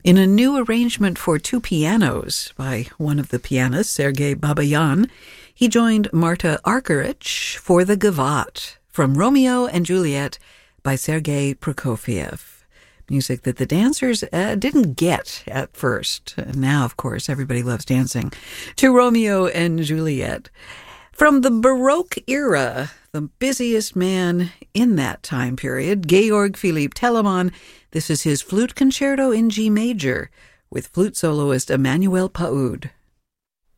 In a new arrangement for two pianos by one of the pianists, Sergei Babayan, he joined Marta Argerich for the Gavotte from Romeo and Juliet by Sergei Prokofiev. Music that the dancers didn't get at first. Now, of course, everybody loves dancing to Romeo and Juliet. From the Baroque era, the busiest man in that time period, Georg Philipp Telemann. This is his flute concerto in G major with flute soloist Emmanuel Paoud.